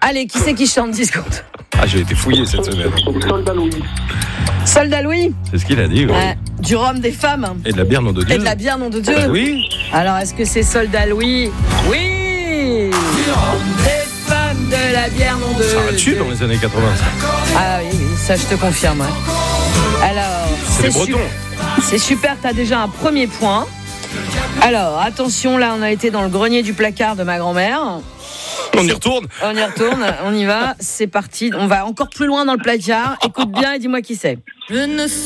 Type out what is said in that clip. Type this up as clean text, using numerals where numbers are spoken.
Allez, qui c'est qui chante 10 secondes? Ah, j'ai été fouillé cette semaine. Soldat Louis. Soldat Louis. C'est ce qu'il a dit. Ouais. Du rhum des femmes. Et de la bière, nom de Dieu. Et de la bière, nom de Dieu. Oui. Alors, est-ce que c'est Soldat Louis? Oui. Du rhum des femmes, de la bière, nom de Dieu. Ça a tué dans les années 80. Ah oui, ça je te confirme. Ouais. Alors, C'est les Bretons. C'est super, t'as déjà un premier point. Alors, attention, là, on a été dans le grenier du placard de ma grand-mère. On y retourne. On y retourne, on y va, c'est parti. On va encore plus loin dans le placard. Écoute bien et dis-moi qui c'est. Je ne